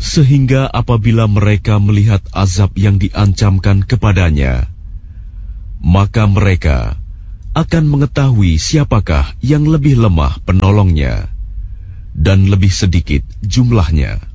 sehingga apabila mereka melihat azab yang diancamkan kepadanya, maka mereka akan mengetahui siapakah yang lebih lemah penolongnya dan lebih sedikit jumlahnya.